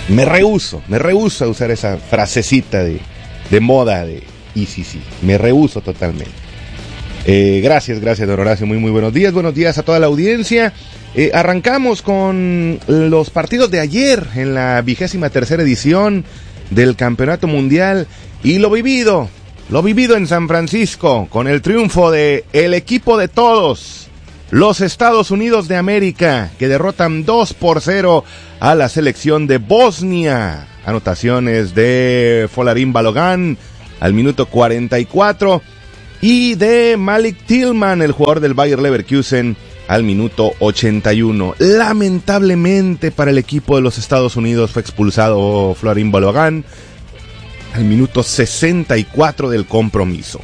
Me rehúso a usar esa frasecita de moda de ICC. Me rehúso totalmente. Gracias, don Horacio. Muy buenos días a toda la audiencia. Arrancamos con los partidos de ayer en la 23ª edición del Campeonato Mundial y lo vivido en San Francisco con el triunfo de el equipo de todos, los Estados Unidos de América, que derrotan 2-0 a la selección de Bosnia. Anotaciones de Folarin Balogan al minuto 44 y de Malik Tillman, el jugador del Bayer Leverkusen, al minuto 81. Lamentablemente para el equipo de los Estados Unidos fue expulsado Folarin Balogan al minuto 64 del compromiso.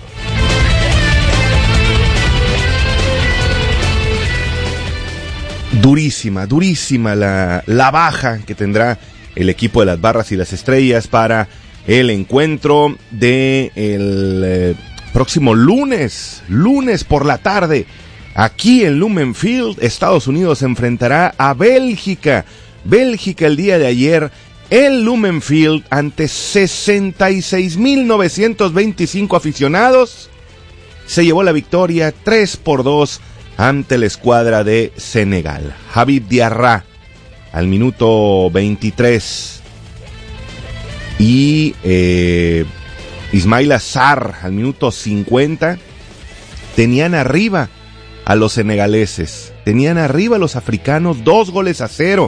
Durísima la baja que tendrá el equipo de las Barras y las Estrellas para el encuentro de el próximo lunes por la tarde. Aquí en Lumen Field, Estados Unidos se enfrentará a Bélgica. Bélgica el día de ayer en Lumen Field ante 66,925 aficionados. Se llevó la victoria 3-2 ante la escuadra de Senegal. Habib Diarra al minuto 23 y Ismail Sarr al minuto 50 tenían arriba a los senegaleses, tenían arriba a los africanos 2-0.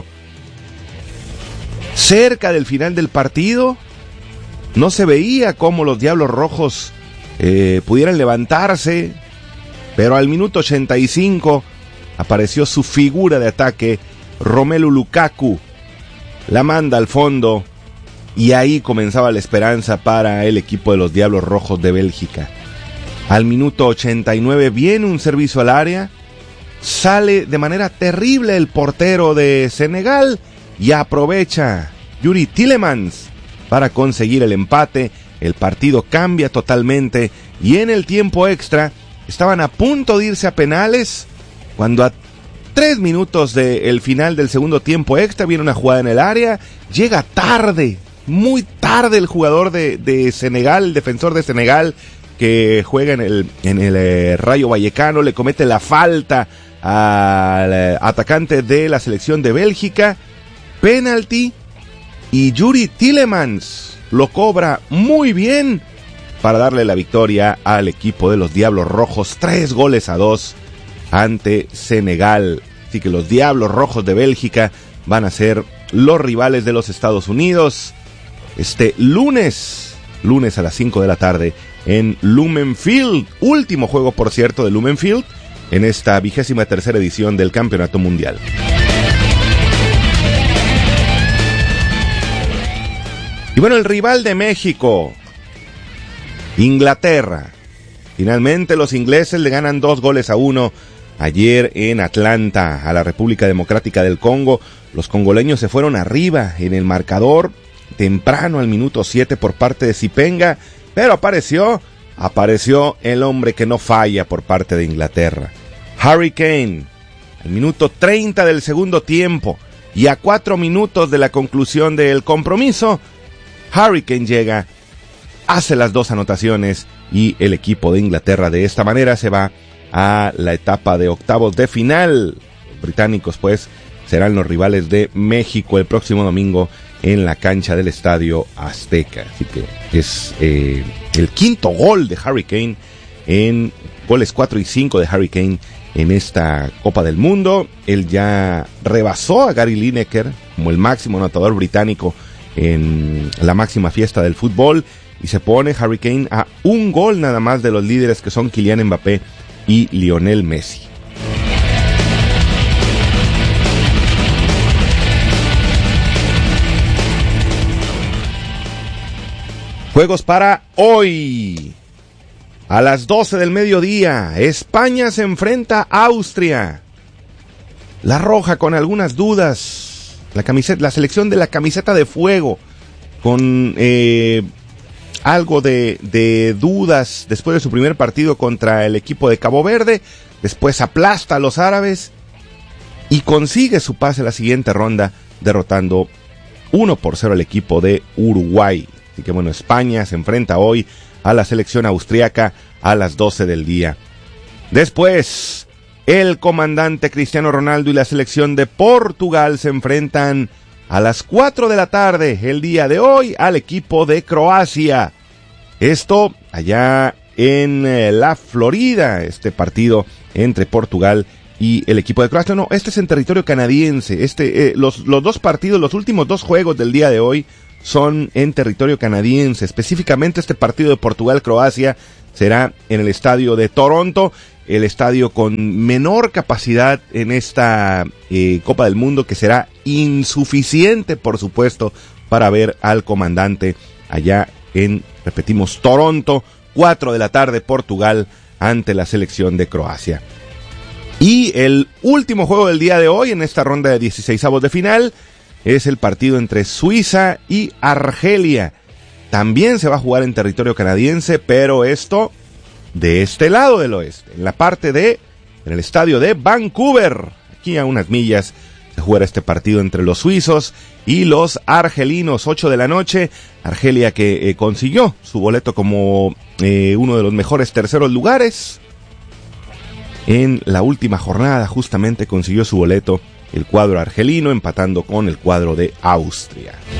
Cerca del final del partido no se veía cómo los Diablos Rojos pudieran levantarse, pero al minuto 85 apareció su figura de ataque, Romelu Lukaku, la manda al fondo y ahí comenzaba la esperanza para el equipo de los Diablos Rojos de Bélgica. Al minuto 89 viene un servicio al área, sale de manera terrible el portero de Senegal y aprovecha Yuri Tielemans para conseguir el empate. El partido cambia totalmente y en el tiempo extra estaban a punto de irse a penales cuando a 3 minutos del final del segundo tiempo extra viene una jugada en el área, llega tarde, muy tarde el jugador de Senegal, el defensor de Senegal que juega en el Rayo Vallecano, le comete la falta al atacante de la selección de Bélgica, penalti, y Yuri Tielemans lo cobra muy bien para darle la victoria al equipo de los Diablos Rojos, 3-2 ante Senegal. Así que los Diablos Rojos de Bélgica van a ser los rivales de los Estados Unidos este lunes a las 5 de la tarde en Lumen Field. Último juego, por cierto, de Lumen Field en esta 23ª edición del Campeonato Mundial. Y bueno, el rival de México, Inglaterra. Finalmente los ingleses le ganan 2-1 ayer en Atlanta a la República Democrática del Congo. Los congoleños se fueron arriba en el marcador temprano al minuto 7 por parte de Zipenga, pero apareció el hombre que no falla por parte de Inglaterra, Harry Kane, al minuto 30 del segundo tiempo y a 4 minutos de la conclusión del compromiso. Harry Kane llega, hace las 2 anotaciones y el equipo de Inglaterra de esta manera se va a la etapa de octavos de final. Los británicos pues serán los rivales de México el próximo domingo en la cancha del Estadio Azteca. Así que es el quinto gol de Harry Kane, en goles 4 y 5 de Harry Kane en esta Copa del Mundo. Él ya rebasó a Gary Lineker como el máximo anotador británico en la máxima fiesta del fútbol y se pone Harry Kane a un gol nada más de los líderes que son Kylian Mbappé y Lionel Messi. Juegos para hoy. A las 12 del mediodía, España se enfrenta a Austria. La roja con algunas dudas. La selección de la camiseta de fuego con algo de dudas después de su primer partido contra el equipo de Cabo Verde. Después aplasta a los árabes y consigue su pase a la siguiente ronda derrotando 1-0 al equipo de Uruguay. Así que bueno, España se enfrenta hoy a la selección austriaca a las 12 del día. Después, el comandante Cristiano Ronaldo y la selección de Portugal se enfrentan a las 4 de la tarde el día de hoy al equipo de Croacia. Esto allá en la Florida, este partido entre Portugal y el equipo de Croacia. No, este es en territorio canadiense. Los dos partidos, los últimos dos juegos del día de hoy son en territorio canadiense. Específicamente este partido de Portugal-Croacia será en el estadio de Toronto, el estadio con menor capacidad en esta Copa del Mundo, que será insuficiente, por supuesto, para ver al comandante allá en, repetimos, Toronto. 4 de la tarde, Portugal ante la selección de Croacia. Y el último juego del día de hoy en esta ronda de 16avos de final es el partido entre Suiza y Argelia. También se va a jugar en territorio canadiense, pero esto de este lado del oeste, en el estadio de Vancouver. Aquí a unas millas se jugará este partido entre los suizos y los argelinos. 8 de la noche, Argelia que consiguió su boleto como uno de los mejores terceros lugares. En la última jornada justamente consiguió su boleto el cuadro argelino, empatando con el cuadro de Austria.